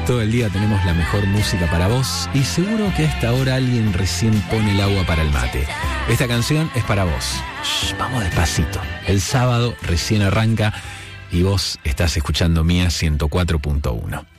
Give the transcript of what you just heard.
Todo el día tenemos la mejor música para vos y seguro que a esta hora alguien recién pone el agua para el mate. Esta canción es para vos. Shh, vamos despacito. El sábado recién arranca y vos estás escuchando Mía 104.1.